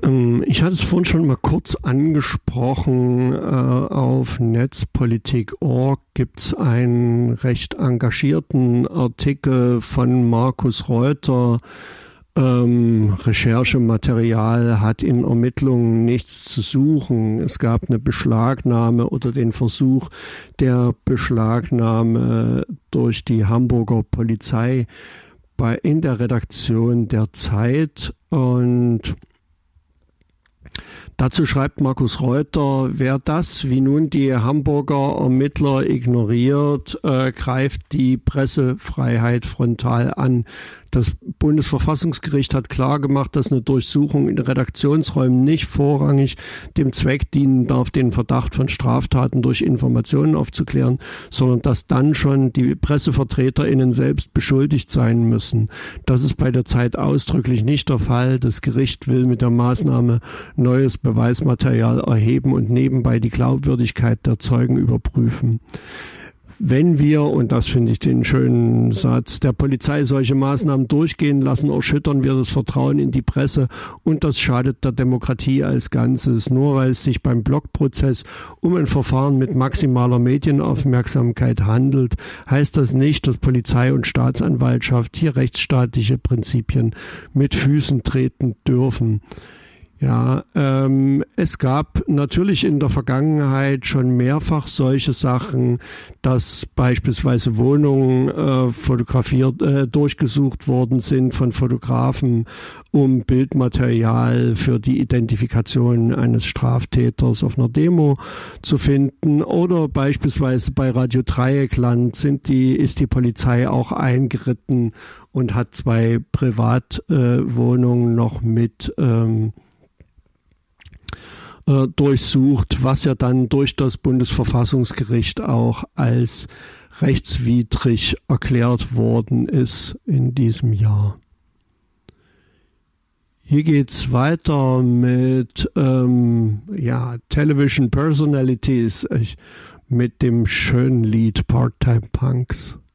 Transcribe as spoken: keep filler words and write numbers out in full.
Ich hatte es vorhin schon mal kurz angesprochen. Auf netzpolitik punkt org gibt es einen recht engagierten Artikel von Markus Reuter. Ähm, Recherchematerial hat in Ermittlungen nichts zu suchen. Es gab eine Beschlagnahme oder den Versuch der Beschlagnahme durch die Hamburger Polizei bei, in der Redaktion der Zeit. Und dazu schreibt Markus Reuter: Wer das, wie nun die Hamburger Ermittler, ignoriert, äh, greift die Pressefreiheit frontal an. Das Bundesverfassungsgericht hat klargemacht, dass eine Durchsuchung in Redaktionsräumen nicht vorrangig dem Zweck dienen darf, den Verdacht von Straftaten durch Informationen aufzuklären, sondern dass dann schon die PressevertreterInnen selbst beschuldigt sein müssen. Das ist bei der Zeit ausdrücklich nicht der Fall. Das Gericht will mit der Maßnahme neues Beweismaterial erheben und nebenbei die Glaubwürdigkeit der Zeugen überprüfen. Wenn wir, und das finde ich den schönen Satz, der Polizei solche Maßnahmen durchgehen lassen, erschüttern wir das Vertrauen in die Presse und das schadet der Demokratie als Ganzes. Nur weil es sich beim Blockprozess um ein Verfahren mit maximaler Medienaufmerksamkeit handelt, heißt das nicht, dass Polizei und Staatsanwaltschaft hier rechtsstaatliche Prinzipien mit Füßen treten dürfen. Ja, ähm, es gab natürlich in der Vergangenheit schon mehrfach solche Sachen, dass beispielsweise Wohnungen äh, fotografiert, äh, durchgesucht worden sind von Fotografen, um Bildmaterial für die Identifikation eines Straftäters auf einer Demo zu finden. Oder beispielsweise bei Radio Dreieckland sind die, ist die Polizei auch eingeritten und hat zwei Privatwohnungen äh, noch mit ähm, durchsucht, was ja dann durch das Bundesverfassungsgericht auch als rechtswidrig erklärt worden ist in diesem Jahr. Hier geht's weiter mit ähm, ja, Television Personalities, ich, mit dem schönen Lied Part-Time Punks.